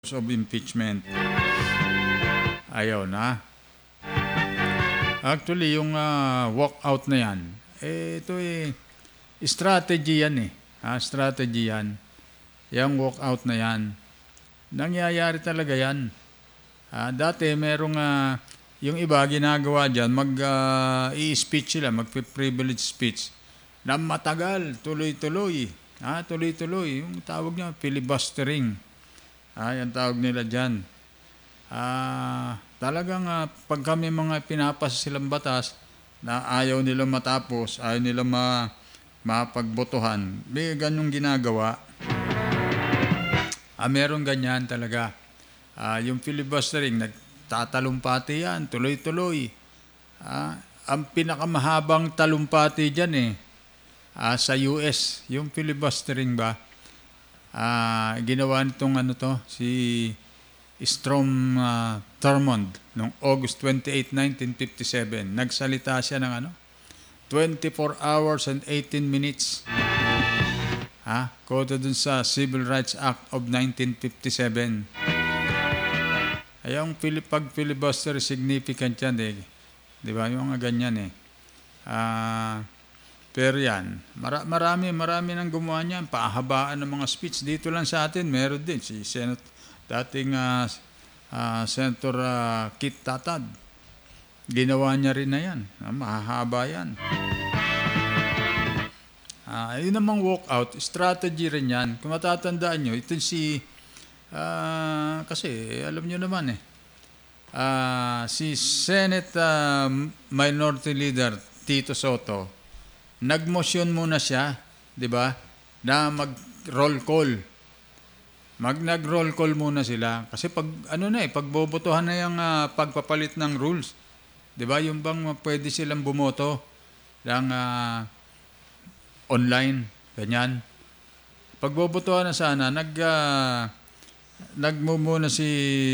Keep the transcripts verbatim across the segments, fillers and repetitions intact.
of impeachment. Ayaw na. Actually, yung uh, walkout na yan, eh, ito eh, strategy yan eh. Ha, strategy yan. Yung walkout na yan. Nangyayari talaga yan. Ha, dati merong, uh, yung iba ginagawa dyan, mag-i-speech uh, sila, mag-privilege speech na matagal, tuloy-tuloy. Ha, tuloy-tuloy. Yung tawag niya, filibustering. Ha, yung tawag nila dyan. Ah, talagang uh, pag kami mga pinapasa silang batas na ayaw nila matapos, ayaw nila ma mapagbotohan, may ganyong ginagawa. Ah, meron ganyan talaga. Ah, yung filibustering, nagtatalumpati yan, tuloy-tuloy. Ah, ang pinakamahabang talumpati dyan eh, ah, sa U S, yung filibustering ba, ah, ginawa nitong ano to, si Strom uh, Thurmond noong August twenty-eighth, nineteen fifty-seven. Nagsalita siya ng ano? twenty-four hours and eighteen minutes. Ha? Quoted dun sa Civil Rights Act of nineteen fifty-seven. Ay, yung pag filibuster significant yan eh. Di ba? Yung mga ganyan eh. Ah... Uh, Pero yan, mara- marami, marami nang gumawa niyan. Pahabaan ng mga speech. Dito lang sa atin, meron din. Si Senate, dating uh, uh, Senator uh, Kit Tatad. Ginawa niya rin na yan. Uh, mahahaba yan. Uh, yun namang walkout, strategy rin yan. Kung matatandaan nyo, ito si, uh, kasi alam nyo naman eh, uh, si Senate uh, Minority Leader Tito Soto, nagmotion muna siya, di ba, na mag-roll call. Mag nag-roll call muna sila. Kasi pag, ano na eh, pagbobotohan na yung uh, pagpapalit ng rules. Di ba, yung bang pwede silang bumoto ng uh, online, ganyan. Pagbobotohan na sana, nag, uh, nagmumuna si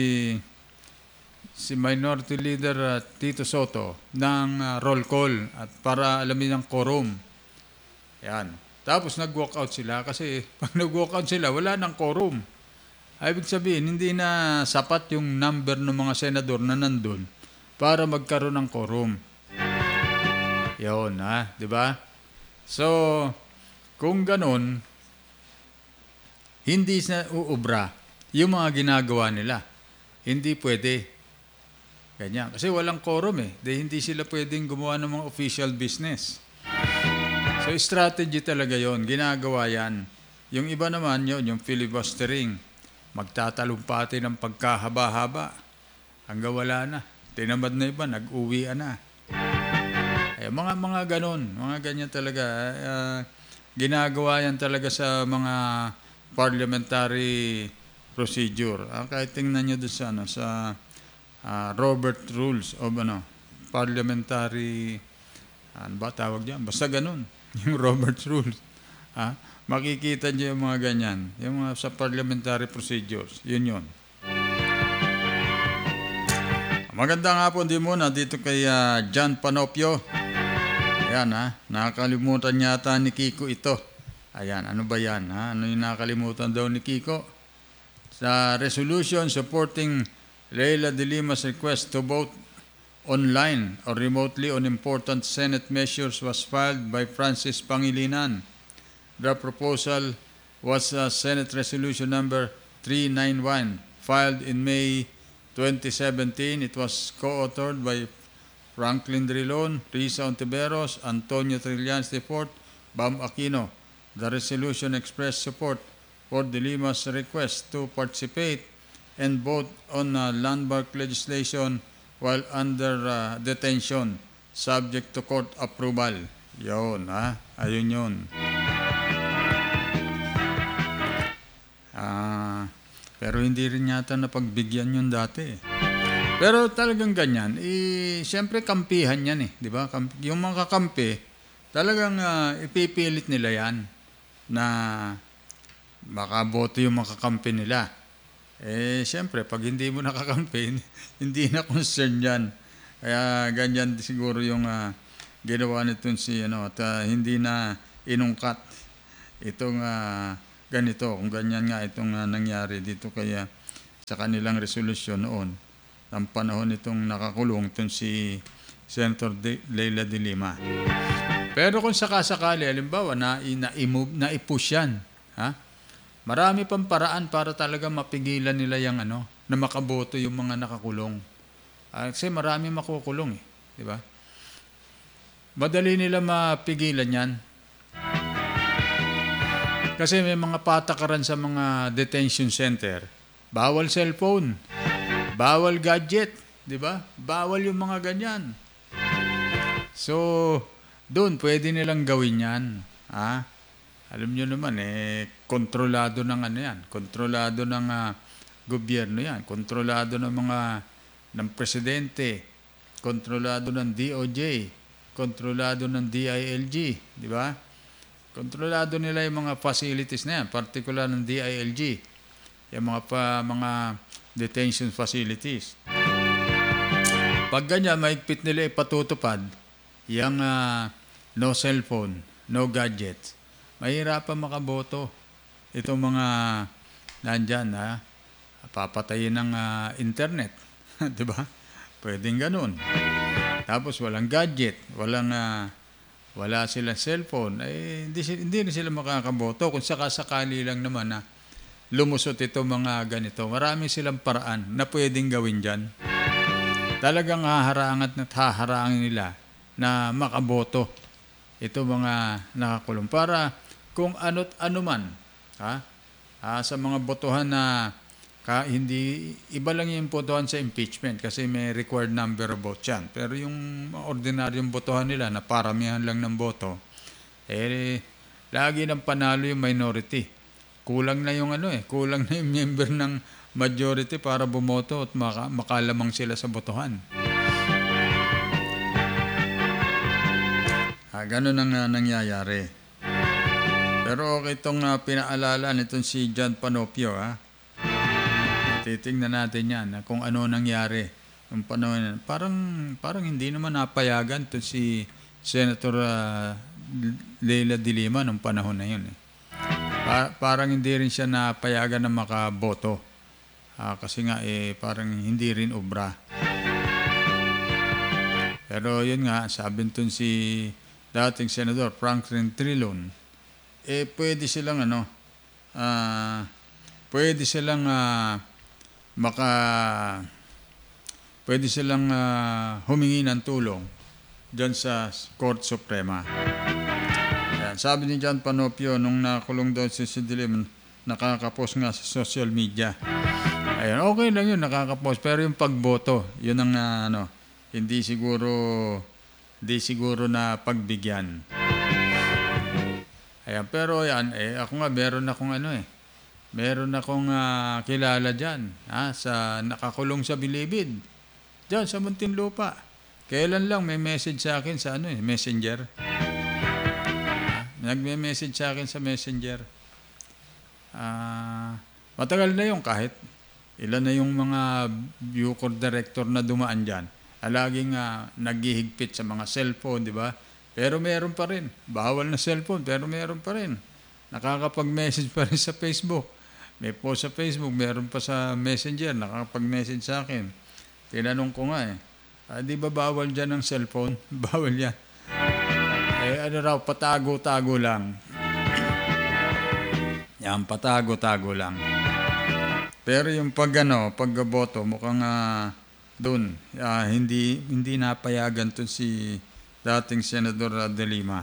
si Minority Leader uh, Tito Soto ng uh, roll call at para alamin ang quorum. Yan. Tapos nag-walkout sila kasi pag nag-walkout sila, wala nang quorum. Ibig sabihin, hindi na sapat yung number ng mga senador na nandun para magkaroon ng quorum. Yun, ha? Di ba? So, kung ganun, hindi na uubra yung mga ginagawa nila. Hindi pwede. Ganyan. Kasi walang quorum eh. Di hindi sila pwedeng gumawa ng mga official business. So, strategy talaga yon. Ginagawa yan. Yung iba naman yun, yung filibustering. Magtatalumpati ng pagkahaba-haba. Hanggang wala na. Tinamad na iba, nag-uwian na. Ay, mga mga ganon. Mga ganyan talaga. Uh, ginagawa yan talaga sa mga parliamentary procedure. Uh, kahit tingnan nyo doon sa, ano, sa Uh, Robert Rules of ano, Parliamentary, ano ba tawag diyan? Basta ganun, yung Robert Rules. Ha? Makikita niyo yung mga ganyan, yung mga sa parliamentary procedures, yun yun. Magandang hapon din muna dito kay uh, John Panopio. Ayan ha, nakakalimutan yata ni Kiko ito. Ayan, ano ba yan? Ha? Ano yung nakakalimutan daw ni Kiko? Sa resolution supporting Leila de Lima's request to vote online or remotely on important Senate measures was filed by Francis Pangilinan. The proposal was uh, Senate Resolution number three ninety-one, filed in May twenty seventeen. It was co-authored by Franklin Drilon, Risa Ontiveros, Antonio Trillanes the fourth, Bam Aquino. The resolution expressed support for de Lima's request to participate and vote on uh, landmark legislation while under uh, detention, subject to court approval. Yun, ha? Ayun yun. Ah, pero hindi rin yata napagbigyan yun dati. Pero talagang ganyan. Eh, siyempre, kampihan yan eh. Di ba? Yung mga kakampi, talagang uh, ipipilit nila yan na makaboto yung mga kakampi nila. Eh, siyempre, pag hindi mo nakakampi, hindi na concern yan. Kaya ganyan siguro yung uh, ginawa nito si, ano, at uh, hindi na inungkat itong uh, ganito. Kung ganyan nga itong uh, nangyari dito kaya sa kanilang resolusyon noon ng panahon itong nakakulong itong si Senator De, Leila de Lima. Pero kung sakasakali, halimbawa, na, na, na i-push yan, ha? Marami pang paraan para talaga mapigilan nila yung ano, na makaboto yung mga nakakulong. Uh, kasi marami makukulong eh, di ba? Madali nila mapigilan yan. Kasi may mga patakaran sa mga detention center. Bawal cellphone, bawal gadget, di ba? Bawal yung mga ganyan. So, doon pwede nilang gawin yan. Ha? Alam nyo naman, eh, kontrolado ng ano yan, kontrolado ng uh, gobyerno yan, kontrolado ng mga, ng presidente, kontrolado ng D O J, kontrolado ng D I L G, di ba? Kontrolado nila yung mga facilities na yan, particular ng D I L G, yung mga, pa, mga detention facilities. Pag ganyan, maigpit nila ipatutupad, yung uh, no cellphone, no gadgets, mahirapan makaboto. Itong mga nandyan, ha? Papatayin ng uh, internet. Di ba? Pwedeng ganun. Tapos walang gadget, walang, uh, wala silang cellphone. Eh, hindi, hindi na sila makakaboto. Kung sakasakali lang naman na lumusot ito mga ganito, marami silang paraan na pwedeng gawin dyan. Talagang haharangat at haharangin nila na makaboto ito mga nakakulong para kung ano't ano man, ha? Ah, sa mga botohan na ka, hindi, iba lang yung botohan sa impeachment kasi may required number of votes yan. Pero yung ordinaryong botohan nila na paramihan lang ng boto, eh, lagi nang panalo yung minority. Kulang na yung ano eh, kulang na yung member ng majority para bumoto at maka, makalamang sila sa botohan. Ah, ganun ang uh, nangyayari. Pero okay itong uh, pinaalala nitong si John Panopio. Ha? Titingnan natin yan uh, kung ano nangyari. Yung panahon, parang, parang hindi naman napayagan itong si Senator uh, Leila de Lima nung panahon na yun. Eh. Pa- parang hindi rin siya napayagan na makaboto. Uh, kasi nga eh, parang hindi rin obra. Pero yun nga, sabi nitong si dating Senador Franklin Trilon, eh pwede silang ano, uh, pwede silang uh, maka, pwede silang uh, humingi ng tulong dyan sa Court Suprema. Ayan, sabi ni John Panopio nung nakulong doon si Sidilim, nakakapost nga sa social media. Ayan, okay lang yun, nakakapost, pero yung pagboto, yun ang uh, ano, hindi siguro Di siguro na pagbigyan. Ayan, pero yan, eh, ako nga, meron akong ano eh, meron akong uh, kilala dyan, ha, sa nakakulong sa Bilibid, dyan sa Muntinlupa. Kailan lang may message sa akin sa ano eh, Messenger. Ha, nagme-message sa akin sa Messenger. Uh, matagal na yung kahit ilan na yung mga Bucor director na dumaan dyan. Laging uh, naghihigpit sa mga cellphone, di ba? Pero meron pa rin. Bawal na cellphone, pero meron pa rin. Nakakapag-message pa rin sa Facebook. May post sa Facebook, meron pa sa Messenger, nakakapag-message sa akin. Tinanong ko nga eh, ah, di ba bawal dyan ang cellphone? Bawal yan. Eh ano raw, patago-tago lang. Yan, patago-tago lang. Pero yung pag ano, pagboto, mukhang uh, doon, uh, hindi hindi napayagan to si dating Senador de Lima.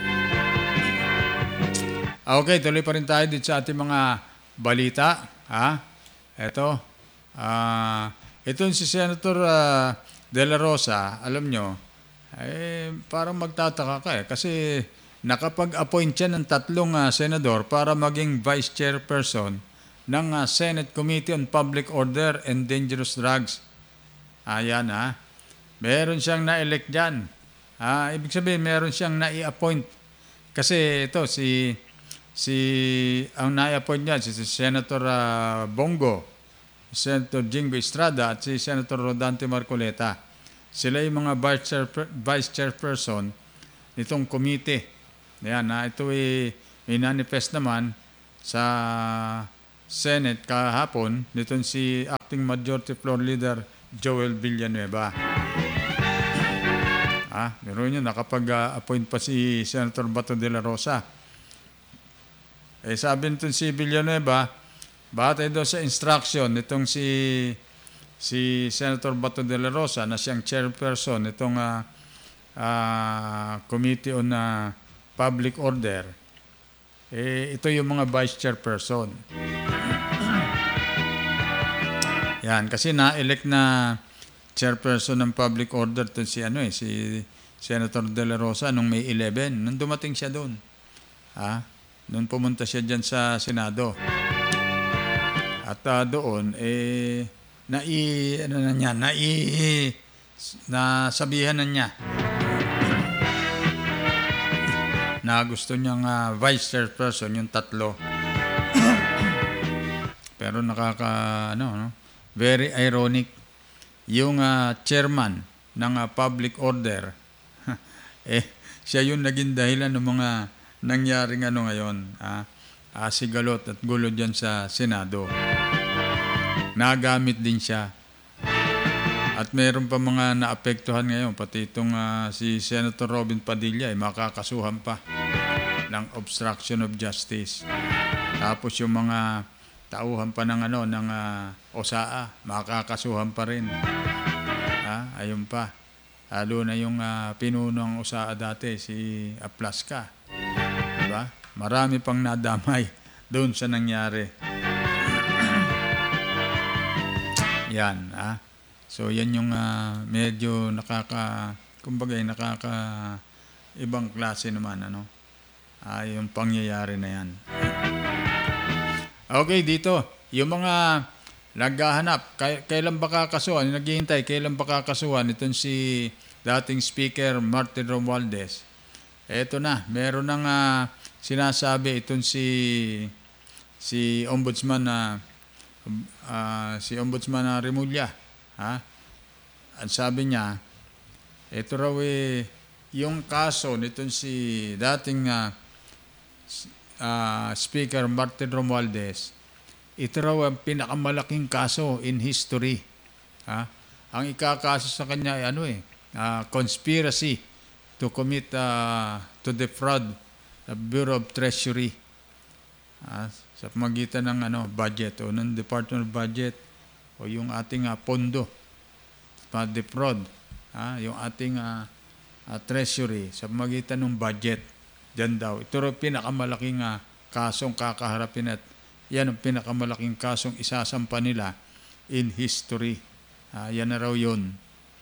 Okay, tuloy pa rin tayo dito sa ating mga balita. Ha? Ito, uh, itong si Senator uh, De La Rosa, alam nyo, eh, parang magtataka ka eh, kasi nakapag-appoint siya ng tatlong uh, senador para maging vice chairperson ng uh, Senate Committee on Public Order and Dangerous Drugs. Ayan ha. Meron siyang na-elect dyan. Ah, ibig sabihin, meron siyang na-i-appoint. Kasi ito, si, si ang na-i-appoint niya, si, si Senator uh, Bongo, Senator Jingo Estrada, at si Senator Rodante Marcoleta. Sila yung mga vice, chair, vice chairperson nitong komite. Ayan ha. Ito ay may manifest naman sa Senate kahapon nitong si Acting Majority Floor Leader Joel Villanueva. Ah, meron nyo, nakapag-appoint pa si Senator Bato de la Rosa. Eh, sabi nitong si Villanueva, batay doon sa instruction nitong si si Senator Bato de la Rosa na siyang chairperson nitong uh, uh, Committee on uh, Public Order, eh, ito yung mga vice chairperson. Yan, kasi na-elect na chairperson ng public order to si ano eh si Senator De La Rosa nung May eleventh nung dumating siya doon. Ah, nung pumunta siya diyan sa Senado. At uh, doon eh nai ano na niya, nai nasabihan na niya na gusto niyang uh, vice chairperson yung tatlo. Pero nakaka ano no, very ironic. Yung uh, chairman ng uh, public order, eh, siya yung naging dahilan ng mga nangyaring ano ngayon, ah, ah, sigalot at gulo dyan sa Senado. Nagamit din siya. At meron pa mga naapektuhan ngayon, pati itong uh, si Senator Robin Padilla, eh, makakasuhan pa ng obstruction of justice. Tapos yung mga tauhan pa ng ano ng uh, O S A A, makakasuhan pa rin. Ah, ayun pa. Lalo na yung uh, pinunong O S A A dati si Aplaska. Diba? Marami pang nadamay doon sa nangyari. Yan, ah. So yan yung uh, medyo nakaka kumbaga nakaka ibang klase naman ano. Ah, yung pangyayari na yan. Okay, dito, yung mga naghahanap, kailan ba kakasuhan, naghihintay, kailan ba kakasuhan itong si dating Speaker Martin Romualdez. Eto na, meron nang uh, sinasabi itong si si Ombudsman na uh, uh, si Ombudsman na Remulla. Ha? At sabi niya, ito raw eh, yung kaso nitong si dating uh, Uh, Speaker Martin Romualdez, ito raw ang pinakamalaking kaso in history. Ha? Ang ikakaso sa kanya ay ano eh, uh, conspiracy to commit, uh, to defraud the Bureau of Treasury. Uh, sa pamagitan ng ano, budget o ng Department of Budget o yung ating uh, pondo pa defraud, uh, yung ating uh, uh, treasury sa pamagitan ng budget. Diyan daw. Ito rin pinakamalaking uh, kasong kakaharapin at yan ang pinakamalaking kasong isasampa nila in history. Uh, yan na raw yun.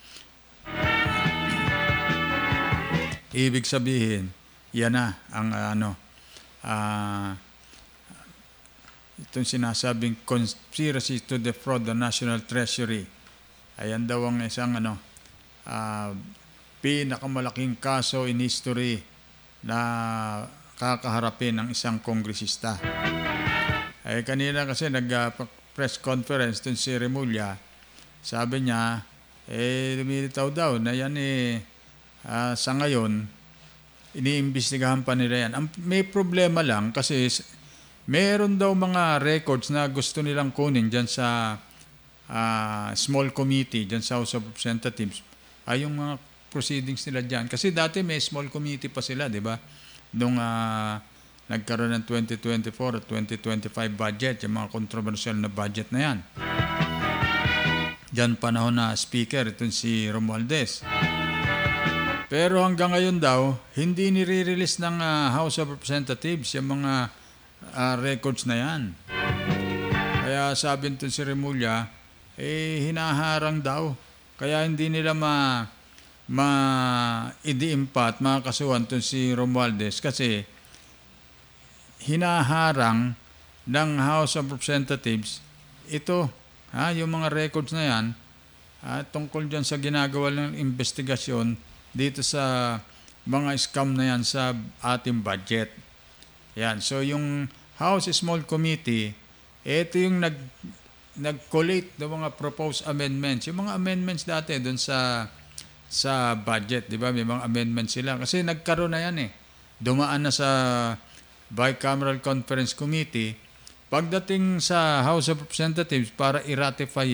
Ibig sabihin, yan na ang uh, ano, uh, itong sinasabing conspiracy to defraud the National Treasury. Ayan daw ang isang ano, uh, pinakamalaking kaso in history na kakaharapin ng isang kongresista. Eh, kanina kasi nag-press conference dun si Remulla, sabi niya, eh, lumilitaw daw na yan eh, uh, sa ngayon, iniimbestigahan pa nila yan. Ang, may problema lang kasi meron daw mga records na gusto nilang kunin dyan sa uh, small committee, dyan sa House of Representatives, ay yung mga proceedings nila dyan. Kasi dati may small committee pa sila, di ba? Nung uh, nagkaroon ng twenty twenty-four at twenty twenty-five budget, yung mga controversial na budget na yan. Diyan panahon na speaker, itong si Romualdez. Pero hanggang ngayon daw, hindi nire-release ng uh, House of Representatives yung mga uh, records na yan. Kaya sabi nito si Remulla, eh hinaharang daw. Kaya hindi nila ma ma-idiimpa at makakasuhan itong si Romualdez kasi hinaharang ng House of Representatives ito, ha, yung mga records na yan, ha, tungkol dyan sa ginagawa ng investigasyon dito sa mga scam na yan sa ating budget. Yan. So yung House Small Committee, ito yung nag, nag-collate ng mga proposed amendments. Yung mga amendments dati doon sa sa budget, di ba? May mga amendments sila. Kasi nagkaroon na yan eh. Dumaan na sa Bicameral Conference Committee Pagdating sa House of Representatives para i-ratify